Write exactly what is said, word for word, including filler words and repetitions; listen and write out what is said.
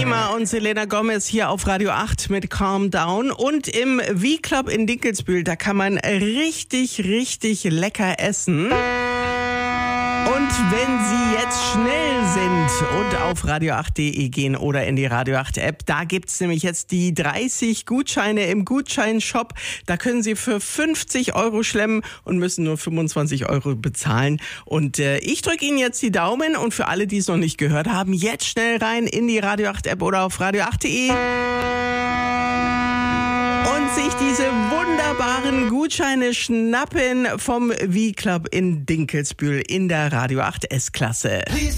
Rema und Selena Gomez hier auf Radio acht mit Calm Down. Und im V-Club in Dinkelsbühl, da kann man richtig, richtig lecker essen. Und wenn Sie jetzt schnell sind und auf radio acht punkt de gehen oder in die Radio acht App, da gibt's nämlich jetzt die dreißig Gutscheine im Gutscheinshop. Da können Sie für fünfzig Euro schlemmen und müssen nur fünfundzwanzig Euro bezahlen. Und äh, ich drücke Ihnen jetzt die Daumen und für alle, die es noch nicht gehört haben, jetzt schnell rein in die Radio acht App oder auf radio acht punkt de und sich diese wunderbaren Gutscheine schnappen vom V-Club in Dinkelsbühl in der Radio acht S-Klasse.